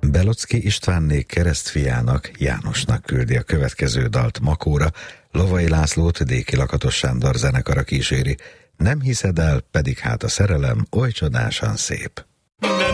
Belocki Istvánné keresztfiának, Jánosnak küldi a következő dalt Makóra, Lovai Lászlót Déki Lakatos Sándor zenekara kíséri. Nem hiszed el, pedig hát a szerelem oly csodásan szép.